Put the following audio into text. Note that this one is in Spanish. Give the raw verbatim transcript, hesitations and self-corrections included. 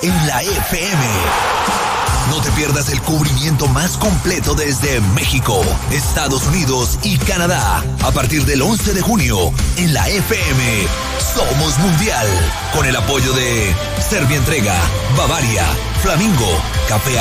en la F M. No te pierdas el cubrimiento más completo desde México, Estados Unidos y Canadá. A partir del once de junio, en la F M, Somos Mundial. Con el apoyo de Servientrega, Bavaria, Flamingo, Café